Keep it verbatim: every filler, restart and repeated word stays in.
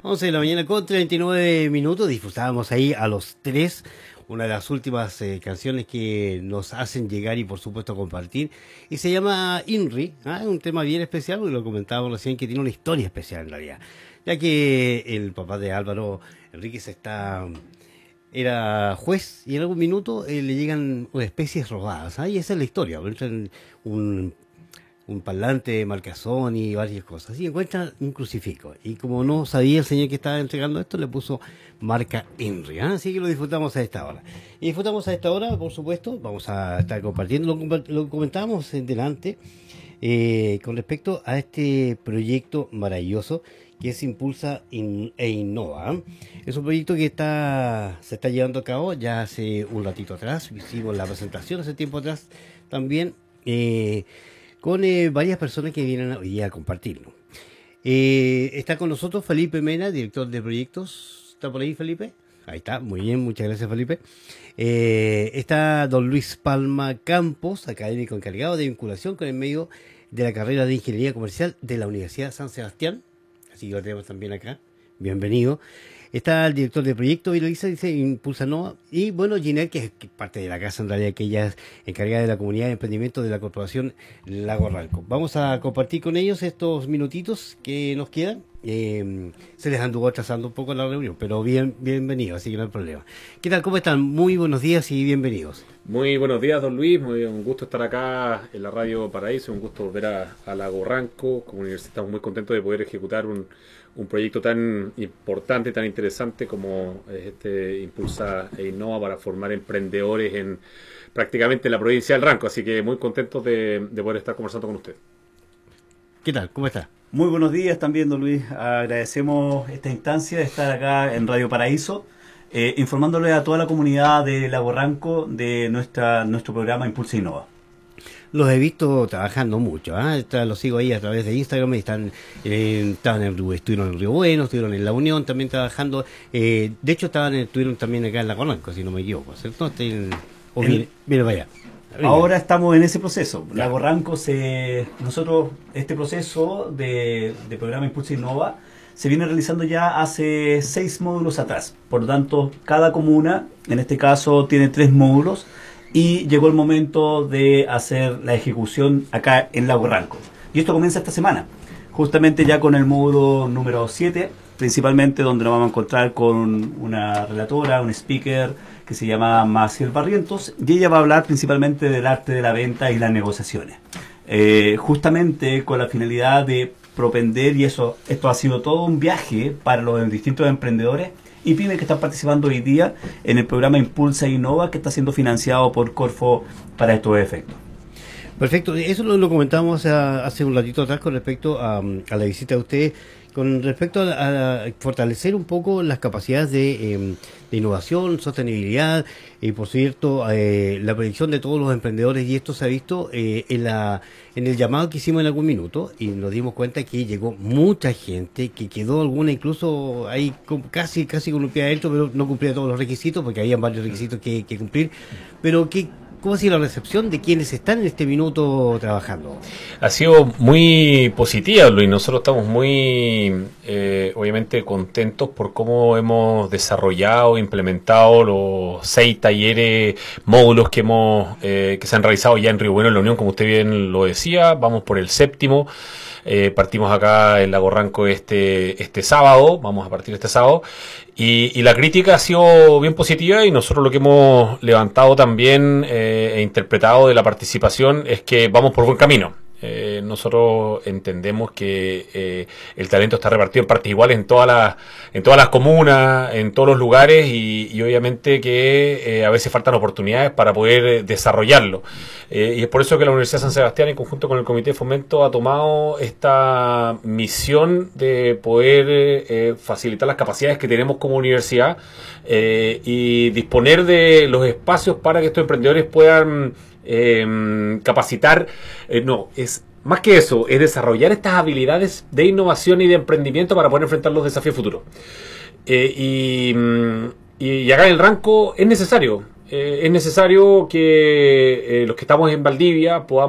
once de la mañana con treinta y nueve minutos, disfrutábamos ahí a los tres, una de las últimas eh, canciones que nos hacen llegar y por supuesto compartir, y se llama INRI, ¿ah? Un tema bien especial, porque lo comentábamos recién, que tiene una historia especial en realidad, ya que el papá de Álvaro Enríquez está... era juez y en algún minuto eh, le llegan especies robadas, ¿ah? Y esa es la historia, encuentran un, un parlante de Marcasón y varias cosas, y encuentran un crucifijo, y como no sabía el señor que estaba entregando esto, le puso marca INRI, ¿ah? Así que lo disfrutamos a esta hora, y disfrutamos a esta hora, por supuesto, vamos a estar compartiendo, lo, lo comentábamos en delante, eh, con respecto a este proyecto maravilloso, que se impulsa in, e innova. Es un proyecto que está se está llevando a cabo ya hace un ratito atrás, hicimos la presentación hace tiempo atrás también, eh, con eh, varias personas que vienen hoy día a compartirlo. Eh, está con nosotros Felipe Mena, director de proyectos. ¿Está por ahí, Felipe? Ahí está, muy bien, muchas gracias, Felipe. Eh, está don Luis Palma Campos, académico encargado de vinculación con el medio de la carrera de Ingeniería Comercial de la Universidad San Sebastián. Así que lo tenemos también acá. Bienvenido. Está el director de proyecto, Eloisa, dice Impulsa Nova. Y bueno, Ginette, que es parte de la casa en realidad, que ella es encargada de la comunidad de emprendimiento de la corporación Lago Ranco. Vamos a compartir con ellos estos minutitos que nos quedan. Eh, se les anduvo atrasando un poco la reunión, pero bien, bienvenido, así que no hay problema. ¿Qué tal? ¿Cómo están? Muy buenos días y bienvenidos. Muy buenos días, don Luis. Muy, un gusto estar acá en la Radio Paraíso, un gusto volver a, a Lago Ranco. Como universidad estamos muy contentos de poder ejecutar un, un proyecto tan importante, tan interesante como este Impulsa e Innova para formar emprendedores en prácticamente la provincia del Ranco. Así que muy contentos de, de poder estar conversando con usted. ¿Qué tal? ¿Cómo está? Muy buenos días también, don Luis. Agradecemos esta instancia de estar acá en Radio Paraíso, eh, informándole a toda la comunidad de Lago Ranco de nuestra nuestro programa Impulsa e Innova. Los he visto trabajando mucho, ¿eh? Los sigo ahí a través de Instagram, y están, eh, estaban en, estuvieron en Río Bueno, estuvieron en La Unión también trabajando, eh, de hecho estaban estuvieron también acá en Lago Ranco, si no me equivoco, ¿cierto? En, o el, mire, mire para allá. Ahora estamos en ese proceso. Lago Ranco, se, nosotros, este proceso de, de programa Impulsa e Innova se viene realizando ya hace seis módulos atrás. Por lo tanto, cada comuna, en este caso, tiene tres módulos y llegó el momento de hacer la ejecución acá en Lago Ranco. Y esto comienza esta semana, justamente ya con el módulo número siete, principalmente donde nos vamos a encontrar con una relatora, un speaker, que se llama Maciel Barrientos, y ella va a hablar principalmente del arte de la venta y las negociaciones. Eh, justamente con la finalidad de propender, y eso esto ha sido todo un viaje para los distintos emprendedores y pymes que están participando hoy día en el programa Impulsa e Innova, que está siendo financiado por Corfo para estos efectos. Perfecto, eso lo, lo comentábamos hace un ratito atrás con respecto a, a la visita de ustedes, con respecto a, a fortalecer un poco las capacidades de, eh, de innovación, sostenibilidad y por cierto eh, la proyección de todos los emprendedores, y esto se ha visto eh, en la en el llamado que hicimos en algún minuto, y nos dimos cuenta que llegó mucha gente, que quedó alguna incluso ahí con, casi casi con un pie adentro, pero no cumplía todos los requisitos porque había varios requisitos que, que cumplir, pero que ¿cómo ha sido la recepción de quienes están en este minuto trabajando? Ha sido muy positiva, Luis. Nosotros estamos muy, eh, obviamente, contentos por cómo hemos desarrollado, implementado los seis talleres, módulos que hemos eh, que se han realizado ya en Río Bueno, en la Unión, como usted bien lo decía. Vamos por el séptimo. Eh, partimos acá en Lago Ranco este, este sábado, vamos a partir este sábado, y, y la crítica ha sido bien positiva, y nosotros lo que hemos levantado también eh, e interpretado de la participación es que vamos por buen camino. Eh, nosotros entendemos que eh, el talento está repartido en partes iguales en todas las en todas las comunas, en todos los lugares, y, y obviamente que eh, a veces faltan oportunidades para poder desarrollarlo. Eh, y es por eso que la Universidad San Sebastián, en conjunto con el Comité de Fomento, ha tomado esta misión de poder eh, facilitar las capacidades que tenemos como universidad eh, y disponer de los espacios para que estos emprendedores puedan Eh, capacitar, eh, no, es más que eso, es desarrollar estas habilidades de innovación y de emprendimiento para poder enfrentar los desafíos futuros. Eh, y, y acá en el Ranco es necesario, eh, es necesario que eh, los que estamos en Valdivia podamos